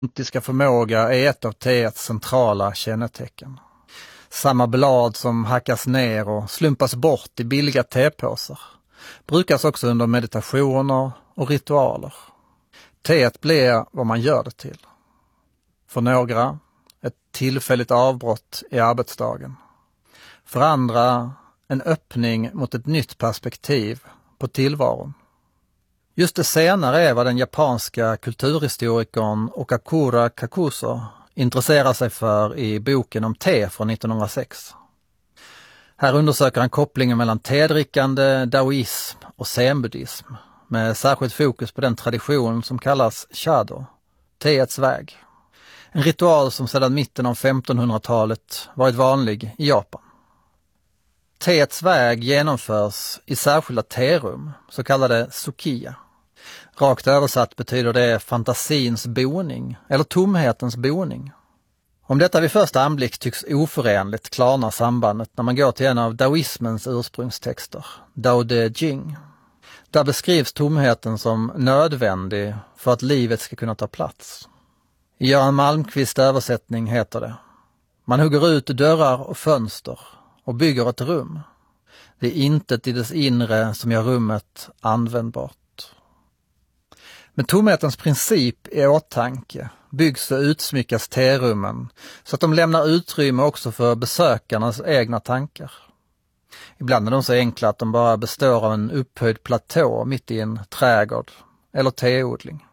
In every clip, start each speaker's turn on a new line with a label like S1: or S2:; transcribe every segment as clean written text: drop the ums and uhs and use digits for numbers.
S1: Syntiska förmåga är ett av teets centrala kännetecken. Samma blad som hackas ner och slumpas bort i billiga tepåsar brukas också under meditationer och ritualer. Teet blir vad man gör det till. För några ett tillfälligt avbrott i arbetsdagen. För andra en öppning mot ett nytt perspektiv på tillvaron. Just det senare är vad den japanska kulturhistorikern Okakura Kakuzo intresserar sig för i boken om te från 1906. Här undersöker han kopplingen mellan tedrickande, daoism och zen-buddhism med särskilt fokus på den tradition som kallas Shado, teets väg. En ritual som sedan mitten av 1500-talet varit vanlig i Japan. Teets väg genomförs i särskilda terum, så kallade sukiya. Rakt översatt betyder det fantasins boning eller tomhetens boning. Om detta vid första anblick tycks oförenligt klarnar sambandet när man går till en av daoismens ursprungstexter, Dao De Jing. Där beskrivs tomheten som nödvändig för att livet ska kunna ta plats. I Göran Malmqvists översättning heter det: man hugger ut dörrar och fönster och bygger ett rum. Det är intet i dess inre som gör rummet användbart. Med tomhetens princip i åtanke byggs och utsmyckas terummen så att de lämnar utrymme också för besökarnas egna tankar. Ibland är de så enkla att de bara består av en upphöjd platå mitt i en trädgård eller teodling.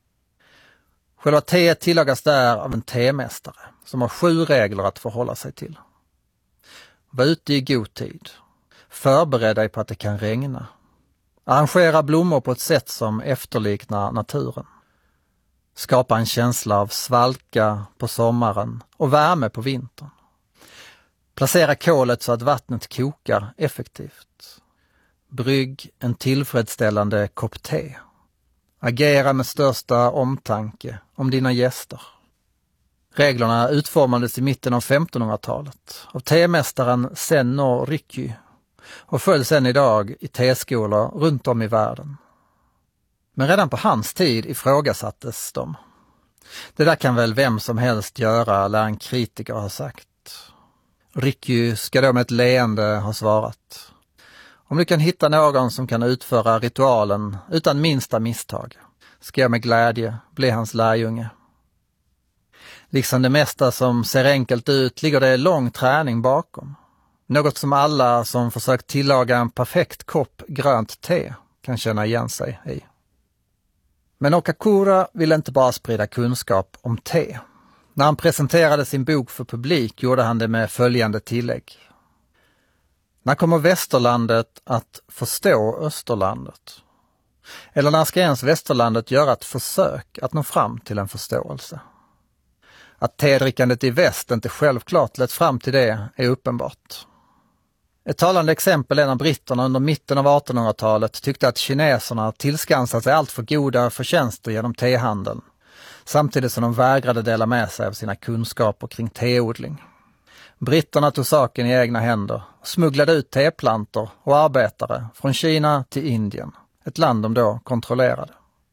S1: Själva teet tillagas där av en temästare som har 7 regler att förhålla sig till. Var ute i god tid. Förbered dig på att det kan regna. Arrangera blommor på ett sätt som efterliknar naturen. Skapa en känsla av svalka på sommaren och värme på vintern. Placera kolet så att vattnet kokar effektivt. Brygg en tillfredsställande kopp te. Agera med största omtanke om dina gäster. Reglerna utformades i mitten av 1500-talet av temästaren Senno Rikyu och följs än idag i teskolor runt om i världen. Men redan på hans tid ifrågasattes de. Det där kan väl vem som helst göra, lär en kritiker ha sagt. Rikyu ska då med ett leende ha svarat: om du kan hitta någon som kan utföra ritualen utan minsta misstag, ska jag med glädje bli hans lärjunge. Liksom det mesta som ser enkelt ut ligger det lång träning bakom. Något som alla som försökt tillaga en perfekt kopp grönt te kan känna igen sig i. Men Okakura ville inte bara sprida kunskap om te. När han presenterade sin bok för publik gjorde han det med följande tillägg. När kommer västerlandet att förstå österlandet? Eller när ska ens västerlandet göra ett försök att nå fram till en förståelse? Att tedrickandet i väst inte självklart lett fram till det är uppenbart. Ett talande exempel är när britterna under mitten av 1800-talet tyckte att kineserna tillskansat sig allt för goda förtjänster genom tehandeln, samtidigt som de vägrade dela med sig av sina kunskaper kring teodling. Britterna tog saken i egna händer och smugglade ut teplantor och arbetare från Kina till Indien, ett land de då kontrollerade.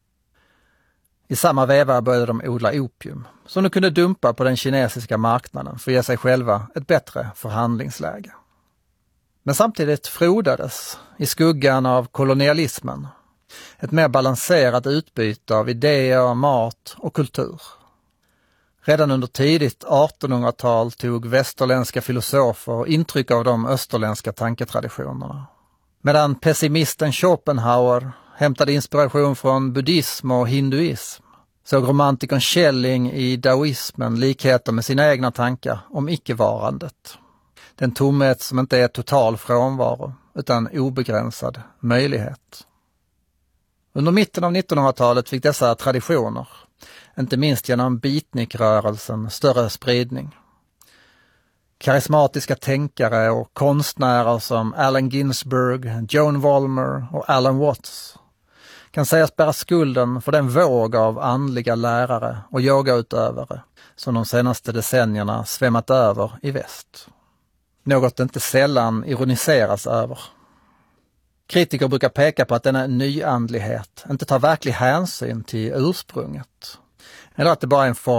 S1: I samma veva började de odla opium, som de kunde dumpa på den kinesiska marknaden för att ge sig själva ett bättre förhandlingsläge. Men samtidigt frodades, i skuggan av kolonialismen, ett mer balanserat utbyte av idéer, mat och kultur. Redan under tidigt 1800-tal tog västerländska filosofer intryck av de österländska tanketraditionerna. Medan pessimisten Schopenhauer hämtade inspiration från buddhism och hinduism, såg romantikern Schelling i daoismen likheter med sina egna tankar om icke-varandet. Den tomhet som inte är total frånvaro utan obegränsad möjlighet. Under mitten av 1900-talet fick dessa traditioner, inte minst genom beatnikrörelsen, större spridning. Karismatiska tänkare och konstnärer som Allen Ginsberg, Joan Vollmer och Alan Watts kan sägas bära skulden för den våg av andliga lärare och yogautövare som de senaste decennierna svämmat över i väst. Något inte sällan ironiseras över. Kritiker brukar peka på att denna nyandlighet inte tar verklig hänsyn till ursprunget. eller att det bara är en form